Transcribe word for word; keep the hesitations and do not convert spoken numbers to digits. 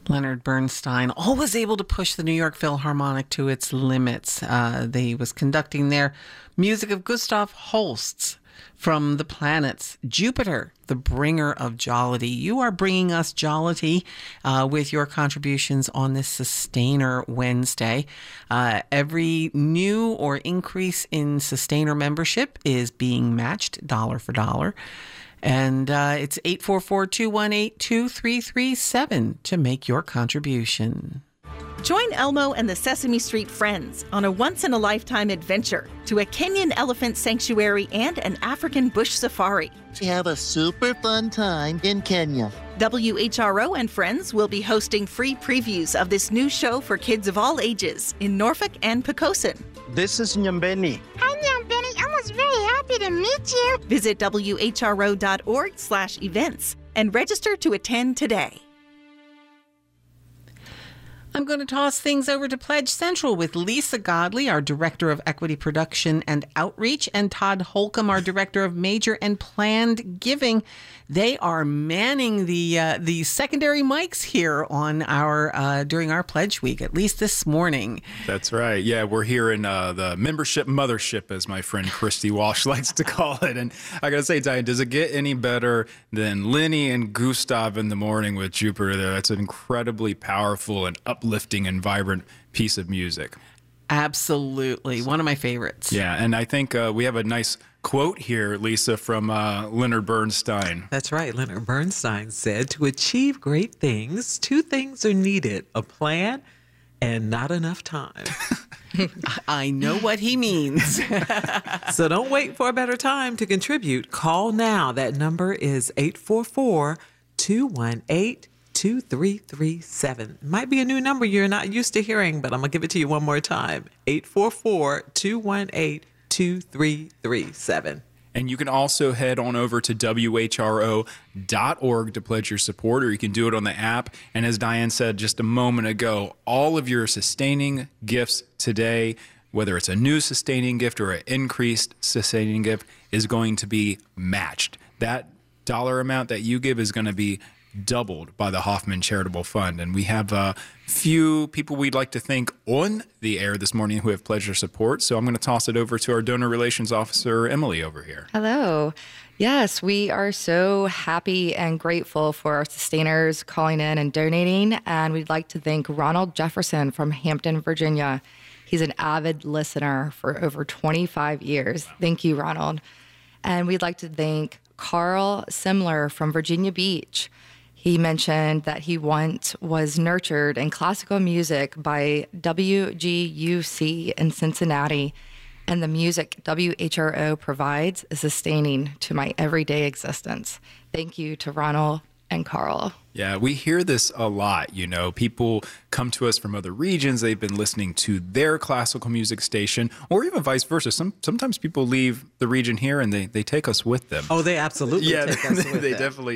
Leonard Bernstein, always able to push the New York Philharmonic to its limits. Uh, they was conducting their music of Gustav Holst's from the planets. Jupiter, the bringer of jollity. You are bringing us jollity uh, with your contributions on this Sustainer Wednesday. Uh, every new or increase in Sustainer membership is being matched dollar for dollar. And uh, it's eight four four, two one eight, two three three seven to make your contribution. Join Elmo and the Sesame Street Friends on a once-in-a-lifetime adventure to a Kenyan elephant sanctuary and an African bush safari. Have a super fun time in Kenya. W H R O and Friends will be hosting free previews of this new show for kids of all ages in Norfolk and Poquoson. This is Nyambeni. Hi, Nyambeni. I was very happy to meet you. Visit W H R O dot org slash events and register to attend today. I'm going to toss things over to Pledge Central with Lisa Godley, our Director of Equity Production and Outreach, and Todd Holcomb, our Director of Major and Planned Giving. They are manning the uh, the secondary mics here on our uh, during our Pledge Week, at least this morning. That's right. Yeah, we're here in uh, the membership mothership, as my friend Christy Walsh likes to call it. And I got to say, Diane, does it get any better than Lenny and Gustav in the morning with Jupiter there? That's an incredibly powerful and uplifting and vibrant piece of music. Absolutely. One of my favorites. Yeah, and I think uh, we have a nice quote here, Lisa, from uh, Leonard Bernstein. That's right. Leonard Bernstein said, "To achieve great things, two things are needed, a plan and not enough time." I know what he means. So don't wait for a better time to contribute. Call now. That number is eight four four, two one eight, two three three seven. Might be a new number you're not used to hearing, but I'm going to give it to you one more time. eight four four, two one eight, two three three seven. And you can also head on over to W H R O dot org to pledge your support, or you can do it on the app. And as Diane said just a moment ago, all of your sustaining gifts today, whether it's a new sustaining gift or an increased sustaining gift, is going to be matched. That dollar amount that you give is going to be doubled by the Hoffman Charitable Fund. And we have a few people we'd like to thank on the air this morning who have pledged their support. So I'm going to toss it over to our donor relations officer, Emily, over here. Hello. Yes, we are so happy and grateful for our sustainers calling in and donating. And we'd like to thank Ronald Jefferson from Hampton, Virginia. He's an avid listener for over twenty-five years. Thank you, Ronald. And we'd like to thank Carl Simler from Virginia Beach. He mentioned that he once was nurtured in classical music by W G U C in Cincinnati, and the music W H R O provides is sustaining to my everyday existence. Thank you to Ronald and Carl. Yeah, we hear this a lot. You know, people come to us from other regions. They've been listening to their classical music station, or even vice versa. Some sometimes people leave the region here and they, they take us with them. Oh, they absolutely yeah, take us they, with they them. definitely